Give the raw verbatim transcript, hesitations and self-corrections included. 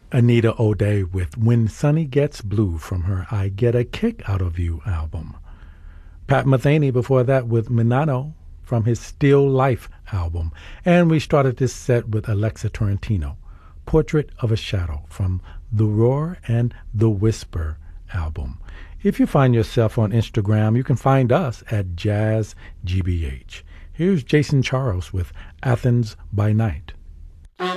Anita O'Day with When Sunny Gets Blue from her I Get a Kick Out of You album. Pat Metheny before that with Minato from his Still Life album. And we started this set with Alexa Torrentino, Portrait of a Shadow from The Roar and The Whisper album. If you find yourself on Instagram, you can find us at Jazz G B H. Here's Jason Charles with Athens by Night.